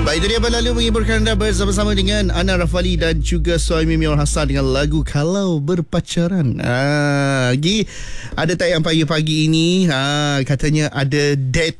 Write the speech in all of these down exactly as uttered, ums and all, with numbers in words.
Baik, itu dia berlalu menghiburkan anda bersama-sama dengan Ana Rafali dan juga Suhaimi Mior Hassan dengan lagu Kalau Berpacaran. Ah, lagi ada tak yang pagi-pagi ini ah, katanya ada date.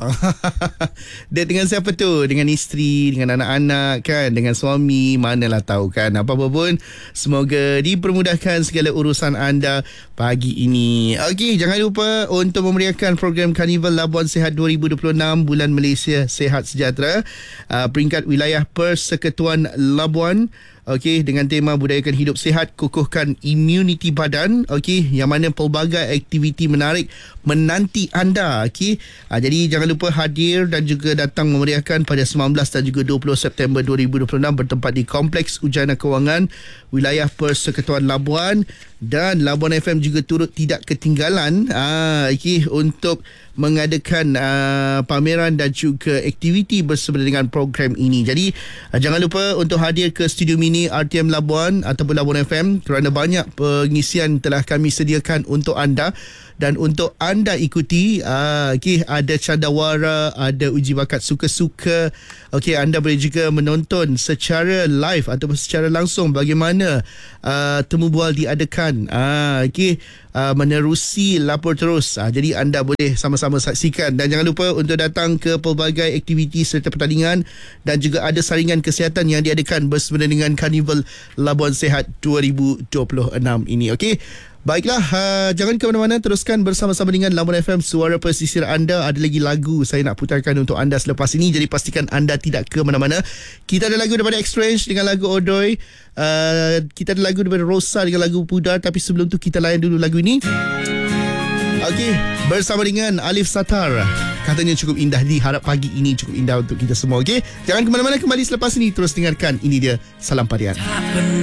Date dengan siapa tu? Dengan isteri, dengan anak-anak kan, dengan suami, manalah tahu kan. Apa-apa pun, semoga dipermudahkan segala urusan anda pagi ini. Okey, jangan lupa untuk memeriahkan program Karnival Labuan Sihat dua ribu dua puluh enam Bulan Malaysia Sehat Sejahtera, uh, peringkat wilayah Persekutuan Labuan. Okey, dengan tema budayakan hidup sihat, kukuhkan imuniti badan. Okey, yang mana pelbagai aktiviti menarik menanti anda. Okey, ha, jadi jangan lupa hadir dan juga datang memeriahkan pada sembilan belas dan juga dua puluh September dua ribu dua puluh enam bertempat di Kompleks Ujana Kewangan, wilayah Persekutuan Labuan. Dan Labuan F M juga turut tidak ketinggalan ha, okey, untuk mengadakan uh, pameran dan juga aktiviti bersama dengan program ini. Jadi uh, jangan lupa untuk hadir ke studio mini R T M Labuan ataupun Labuan F M kerana banyak pengisian telah kami sediakan untuk anda. Dan untuk anda ikuti, uh, okay, ada candawara, ada uji bakat suka-suka. Okey, anda boleh juga menonton secara live ataupun secara langsung bagaimana uh, temu bual diadakan. Uh, okey, uh, menerusi lapor terus. Uh, jadi anda boleh sama-sama saksikan. Dan jangan lupa untuk datang ke pelbagai aktiviti serta pertandingan. Dan juga ada saringan kesihatan yang diadakan bersama dengan Karnival Labuan Sihat dua ribu dua puluh enam ini. Okey. Baiklah, uh, jangan ke mana-mana, teruskan bersama-sama dengan Labuan F M, suara pesisir anda. Ada lagi lagu saya nak putarkan untuk anda selepas ini, jadi pastikan anda tidak ke mana-mana. Kita ada lagu daripada X-Range dengan lagu Odoy, uh, kita ada lagu daripada Rosa dengan lagu Pudar. Tapi sebelum tu kita layan dulu lagu ini. Okey, bersama dengan Alif Satar. Katanya cukup indah, diharap pagi ini cukup indah untuk kita semua. Okey, jangan ke mana-mana, kembali selepas ini terus dengarkan. Ini dia Salam Padian.